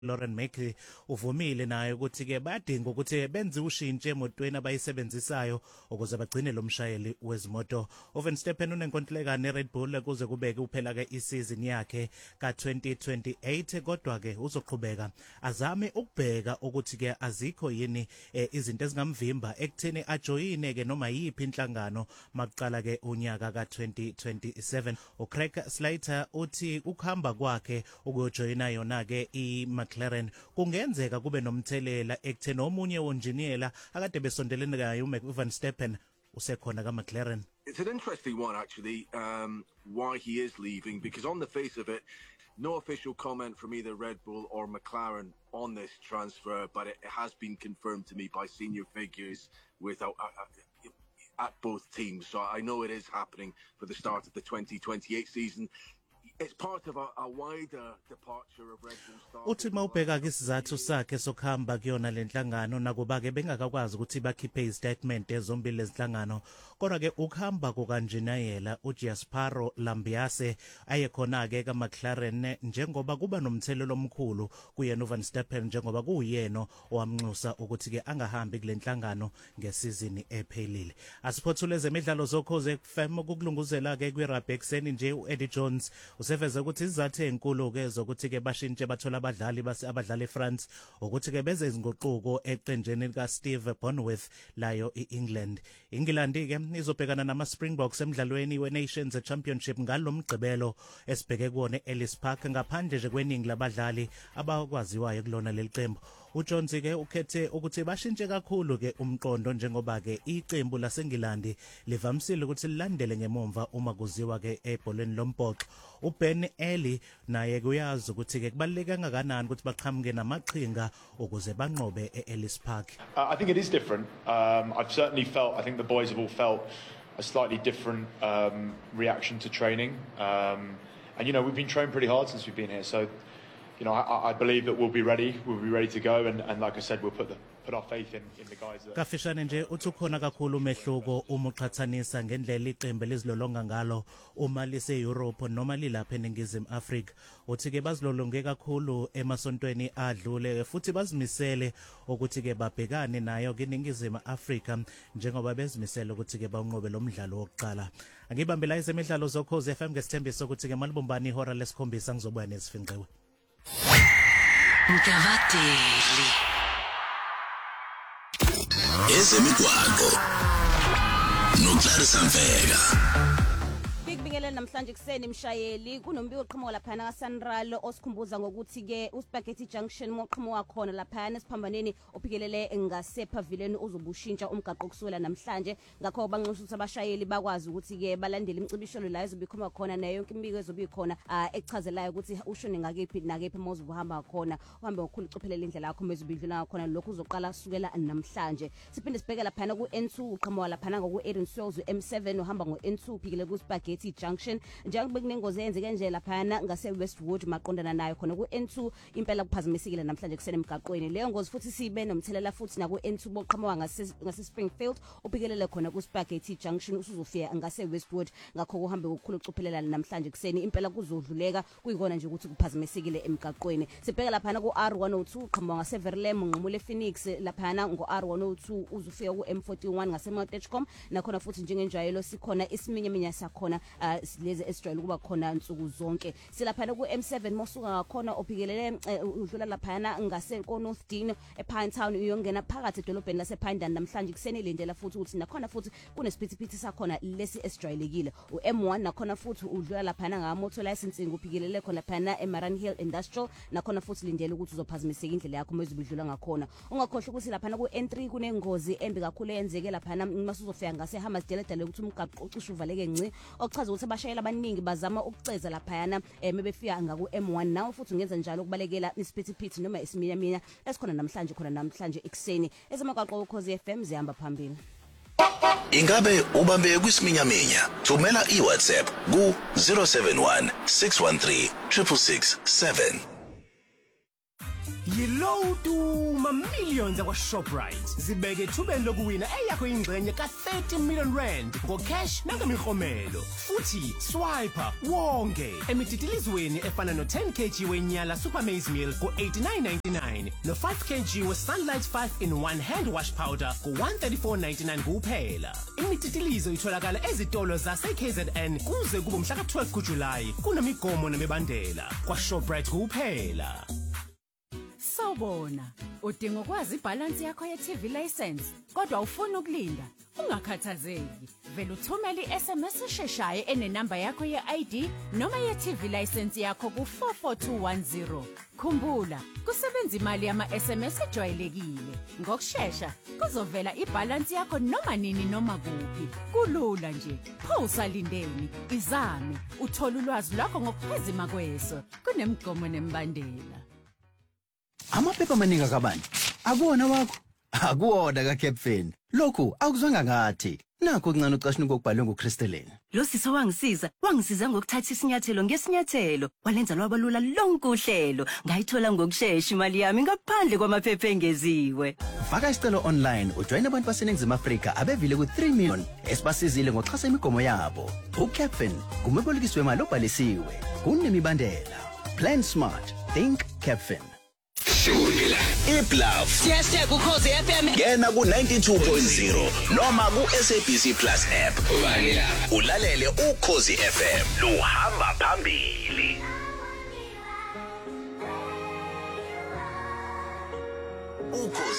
Lauren Mackey uvumile naye ukuthi ke badinga ukuthi benze ushintsho emotweni abayisebenzisayo ukuze bagcine lo mshayeli wezimoto. Verstappen unenkontileka neRed Bull kuze kubeke uphela ke isizini yakhe ka2028 kodwa ke uzoqhubeka azame ukubheka ukuthi ke azikho yini izinto ezingamvimba ekutheni ajoyine ke noma yiphi inhlangano maqala ke unyaka ka2027. uCraig Slater uthi ukuhamba kwakhe ukujoyina yona ke McLaren kungenzeka kube nomthelela ekutheni omunye wonjiniyela akade besondelene kayo uVerstappen usekhona kaMcLaren. It's an interesting one actually, why he is leaving, because on the face of it, no official comment from either Red Bull or McLaren on this transfer, but it has been confirmed to me by senior figures at both teams. So I know it is happening for the start of the 2028 season. It's part of a wider departure of Red Bull stars. Uthi mawubheka ke isizathu sakhe sokuhamba kuyona lenhlangano nakuba ke bengakakwazi ukuthi bakhiphe istatement ezombili lezinhlangano kodwa ke ukuhamba kukanjinayela uJasparo Lambiase ayekhona ke kaMcLaren njengoba kuba nomthelelo omkhulu kuyena uVerstappen njengoba kuyena owamnxusa ukuthi ke angahambi kulenhlangano ngesizini ephelile. Asiphothule ezemidlalo zokhoze FM ukukulunguzela ke kwiRugby ekseni nje uEddie Jones useveza ukuthi izathu ezinkulu ke zokuthi ke bashintshe bathola abadlali abadlali eFrance ukuthi ke beze izinguquko eqenjeni lika Steve Bonwith layo eEngland. England ke izobhekana nama Springboks emidlalweni weNations Championship ngalomgqibelo esibheke kuona eEllis Park ngaphandle nje kweningi labadlali abakwaziwayo kulona leliqembu. uJones ke ukhethe ukuthi bashintshe kakhulu ke umqondo njengoba ke iqembu laseNgilandi livamsile ukuthi lilandele ngemumva uma kuziwa ke ebholeni lombhoxo. uBen Eli naye kuyazi ukuthi ke kubaluleke kangakanani ukuthi baqhamuke namaqhinga ukuze banqobe eEllis Park. I think it is different. I've certainly felt, I think the boys have all felt a slightly different reaction to training. And you know, we've been training pretty hard since we've been here, so you know, I believe that we'll be ready to go, and like I said, we'll put our faith in the guys that Kafishane nje uthukhona kakhulu umehluko uma uqhathanisa ngendlela iqembu lizilolonga ngalo uma lise Europe noma lilapha eNingizimu Afrika. Uthi ke bazilolonge kakhulu emasontweni adlule futhi bazimisele ukuthi ke babhekane nayo ke eNingizimu Afrika njengoba bezimisele ukuthi ke banqobe lo mdlalo wokuqala. Angibambela izemidlalo zokhoze FM ngesithembiso ukuthi ke malibumbani ihora lesikhombisa ngizobuya nesifinqiwe. Mkavateli ezemigwaqo nokuhlalisa mfeka. Bikubingelele namhlanje kuseni mshayeli kunombiko oqhamuka lapha kaSanral osikhumbuza ngokuthi ke uSpaghetti Junction moqhamuka khona lapha esiphambaneni ophikelele ngasePavileni uzobushintsha umgaqo kusukela namhlanje ngakho banxusa ukuthi abashayeli bakwazi ukuthi ke balandele imicibisholo la ezobikhoma khona nayo yonke imbiko ezobikhona echazelayo ukuthi ushone ngakephi nakephi mozuhamba khona uhambe ngokukhulu ucophelela indlela yakho mezobidlula khona lokho uzoqala kusukela namhlanje. Siphinde sibheke lapha ku-N2 uqhamuka lapha ngoku-Erin Swells M7 uhamba ngo-N2 uphikele kuSpaghetti Junction njengoba kunengozi eyenzeke nje lapha ngase Westwood maqondana nayo khona ku-N2 impela kuphazamisekile namhlanje kusene emgaqweni. Leyo ngozi futhi sibe nomthelela futhi na ku-N2 boqhamuka ngase Springfield upikelele khona kuSpaghetti Junction usuzofika ngase Westwood ngakho kuhambe ukukhulu ucophelela namhlanje kuseni impela kuzodluleka kuyikona nje ukuthi kuphazamisekile emgaqweni. Sibheka lapha ku-R102 uqhamuka ngase Verulam nqumule Phoenix lapha ngo-R102 uzofika ku-M41 ngase Mount Edgecombe nakhona futhi njengenjayelo sikhona isiminyaminya sakhona lezi esijwayele ukuba khona insuku zonke. Silapha ku-M7 mosuka ngakhona ophikelele udlula lapha ngase North Dean ePinetown uyongena phakathi edolobheni lasePinetown namhlanje kuseni lendlela futhi ukuthi nakhona futhi kunesiphithiphithi sakhona lesi esijwayelekile. uM1 nakhona futhi udlula lapha ngamoto license uphikelele khona lapha eMaran Hill Industrial nakhona futhi lindele ukuthi uzophazamiseka indlela yakho mezobidlula ngakhona. Ungakhohle ukuthi lapha ku-N3 kunengozi embi kakhulu eyenzeke lapha masuzofika ngase Hammarsdale dale ukuthi umgaqo ucishe uvaleke ngci okuchaza ukuthi abashayeli abaningi bazama ukuceza lapha mebefika ngaku-M1 nawo futhi ungenza njalo ukubalekela isiphithiphithi noma isiminyaminya esikhona namhlanje ekseni ezemigwaqo ukhozi FM zihamba phambili. Ingabe ubambe kwisiminyaminya thumela iWhatsApp ku 071 613 667. Yilotu ma-millions akwa-Shoprite zibeke ethubeni lokuwina eyakho ingxenye ka-30 million rand ngo-cash nangemihomelo futhi swiper wonke emititilizweni efana no-10 kg wenyala super maize meal ku-89.99 no-5 kg we-sunlight 5-in-1 hand wash powder ku-134.99 kuphela. Imititilizo itholakala ezitolo zase-KZN kuze kube mhla ka-12 kuJulayi. Kunemigomo nemibandela kwa-Shoprite kuphela. Sawubona, udinga ukwazi ibhalansi yakho ye-TV license kodwa ufuna ukulinda, ungakhathazeki. Vele uthumele i-SMS esheshayo enenamba yakho ye-ID noma ye-TV license yakho ku-44210. Khumbula, kusebenza imali yama-SMS ejwayelekile. Ngokushesha, kuzovela ibhalansi yakho noma nini noma kuphi. Kulula nje, pho usalindeni, izame, uthola ulwazi lwakho ngokuphezima kweso. Kunemigomo nemibandela. Amaphepha amaningi akabani akuwona wakho akuwona kaCapfin lokhu akuzwanga ngathi nakho okuncane ucashini kokubhalwe nguChristelene. Lo sisa wangisiza ngokuthatha isinyathelo ngesinyathelo walenza lwabalula lonke uhlelo ngayithola ngokusheshsha imali yami ngaphandle kwamaphepha engeziwe. Faka isicelo online ujoin abantu baseNingizimu Afrika abevile ku3 million esibasizile ngokuxhasa imigomo yabo. uCapfin ngumebolekisi wemali obhalisiwe kunemibandela. Plan smart, think Capfin. Shulila iBluff # ukhozi FM ngena ku92.0 noma ku-SABC Plus app ulalele ukhozi FM luhamba phambili. Ukhozi